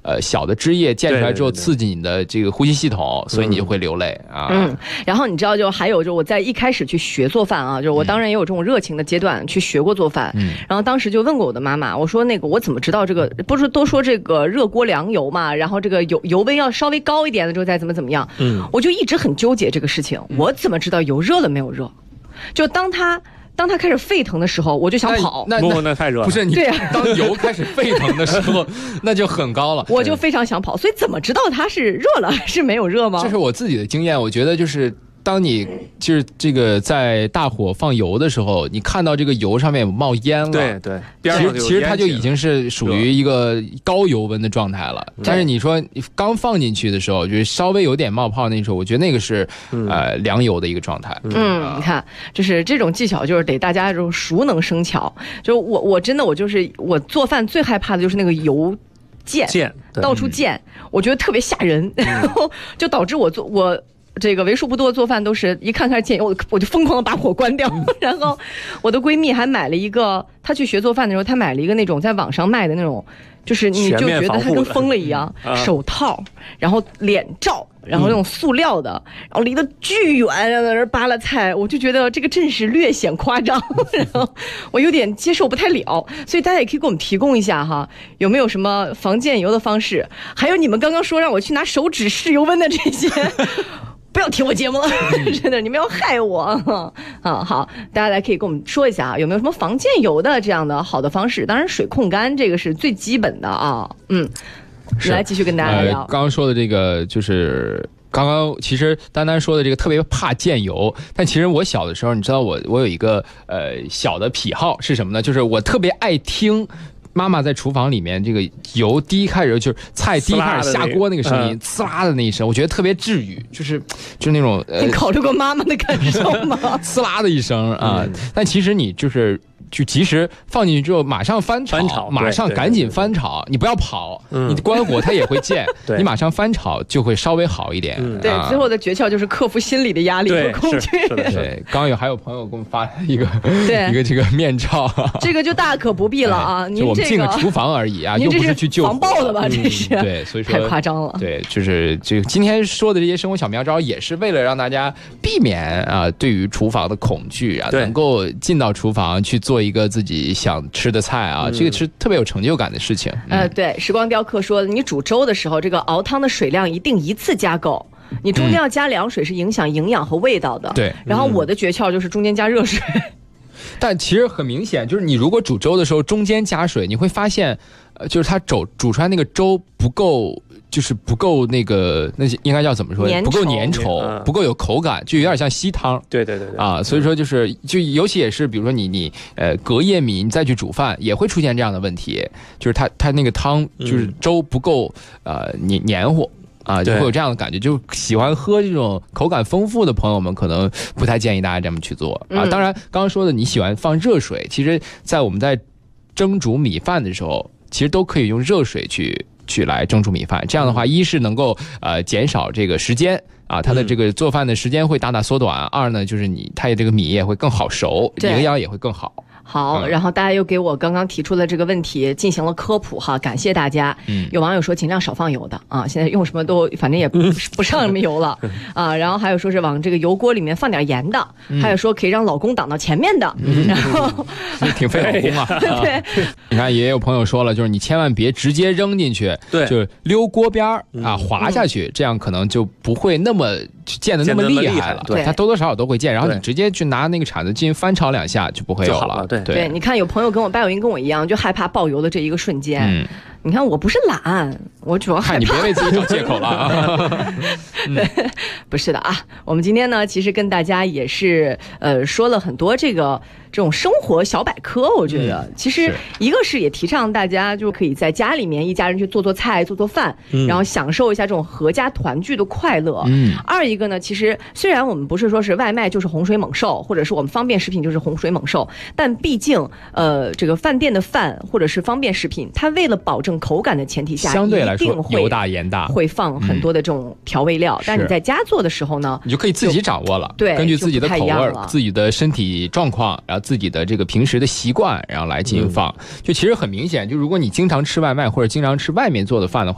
小的汁液溅出来之后刺激你的这个呼吸系统，所以你就会流泪啊。 然后你知道就还有就我在一开始去学做饭啊，就我当然也有这种热情的阶段去学过做饭，然后当时就问过我的妈妈，我说那个我怎么知道这个不是都说这个热锅凉油嘛，然后这个油温要稍微高一点的之后再怎么样，我就一直很纠结这个事情，我怎么知道油热了没有热？就当它开始沸腾的时候，我就想跑。 那太热了。 不是你，当油开始沸腾的时候，那就很高了。 我就非常想跑，所以怎么知道它是热了还是没有热吗？ 这是我自己的经验，我觉得就是当你就是这个在大火放油的时候，你看到这个油上面有冒烟了， 对， 其实它就已经是属于一个高油温的状态了。但是你说你刚放进去的时候，就是稍微有点冒泡那时候，我觉得那个是凉油的一个状态。 你看，就是这种技巧，就是得大家这种熟能生巧。就我真的我做饭最害怕的就是那个油溅到处溅，我觉得特别吓人，然后就导致我这个为数不多的做饭都是一看开始溅油，我就疯狂的把火关掉。然后我的闺蜜还买了一个，她去学做饭的时候，她买了一个那种在网上卖的那种，就是你就觉得她跟疯了一样，手套，然后脸罩，然后那种塑料的，然后离得巨远，在那儿扒拉菜，我就觉得这个阵势略显夸张，然后我有点接受不太了，所以大家也可以给我们提供一下哈，有没有什么防溅油的方式？还有你们刚刚说让我去拿手指试油温的这些。不要听我节目了，真的，你们要害我啊！好，大家来可以跟我们说一下啊，有没有什么防溅油的这样的好的方式？当然，水控干这个是最基本的啊。来继续跟大家聊。 刚刚说的这个就是刚刚其实丹丹说的这个特别怕溅油，但其实我小的时候，你知道我有一个小的癖好是什么呢？就是我特别爱听。妈妈在厨房里面，这个油第一开始就是菜第一开始下锅那个声音，呲啦的那一声，我觉得特别治愈，就是那种你考虑过妈妈的感受吗？ 呲啦的一声啊！但其实你就及时放进去之后，马上翻炒，马上赶紧翻炒，你不要跑，你关火它也会溅，你马上翻炒就会稍微好一点。 对，最后的诀窍就是克服心理的压力和恐惧。 对，刚刚还有朋友给我们发一个这个面罩， 这个就大可不必了啊！您我们进个厨房而已啊， 又不是去救防爆的吧？这是对，所以说太夸张了。 对，就是这个今天说的这些生活小妙招，也是为了让大家避免对于厨房的恐惧啊，能够进到厨房去做一个自己想吃的菜啊，这个是特别有成就感的事情。 对，时光雕刻说，你煮粥的时候，这个熬汤的水量一定一次加够，你中间要加凉水是影响营养和味道的。 对， 然后我的诀窍就是中间加热水。 但其实很明显，就是你如果煮粥的时候中间加水，你会发现，就是它煮出来那个粥不够。就是不够那应该叫怎么说？不够粘稠，不够有口感，就有点像稀汤。 对啊，所以说就尤其也是比如说你隔夜米你再去煮饭也会出现这样的问题，就是它那个汤就是粥不够黏糊。啊，就会有这样的感觉，就喜欢喝这种口感丰富的朋友们，可能不太建议大家这么去做啊。当然，刚刚说的你喜欢放热水，其实，在我们在蒸煮米饭的时候，其实都可以用热水去来蒸煮米饭。这样的话，一是能够减少这个时间啊，它的这个做饭的时间会大大缩短；二呢，就是它这个米也会更好熟，营养也会更好。 好，然后大家又给我刚刚提出的这个问题进行了科普哈，感谢大家。有网友说尽量少放油的啊，现在用什么都反正也不上什么油了啊。然后还有说是往这个油锅里面放点盐的，还有说可以让老公挡到前面的，然后挺费老公啊。 对， 你看也有朋友说了，就是你千万别直接扔进去， 对， 就是溜锅边啊滑下去，这样可能就不会那么溅得那么厉害了。对，它多多少少都会溅，然后你直接去拿那个铲子进行翻炒2下就不会有了。 对，你看有朋友跟我拜友音跟我一样，就害怕爆油的这一个瞬间。你看我不是懒，我主要害怕。 你别为自己找借口了啊！ 不是的啊，我们今天呢，其实跟大家也是说了很多这种生活小百科。我觉得其实一个是也提倡大家就可以在家里面一家人去做菜做饭，然后享受一下这种合家团聚的快乐。二一个呢，其实虽然我们不是说是外卖就是洪水猛兽，或者是我们方便食品就是洪水猛兽，但毕竟这个饭店的饭或者是方便食品，它为了保证口感的前提下， 相对来说油大盐大， 会放很多的这种调味料。但你在家做的时候呢， 你就可以自己掌握了， 对， 根据自己的口味、自己的身体状况，然后自己的这个平时的习惯，然后来进行放。就其实很明显，就如果你经常吃外卖或者经常吃外面做的饭的话，